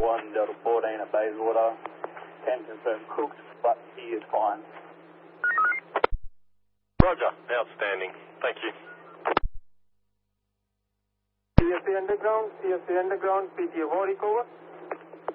1 Delta 14 at Bayswater. Can confirm cooked, but he is fine. Roger. Outstanding. Thank you. CSA Underground, PTA Body cover.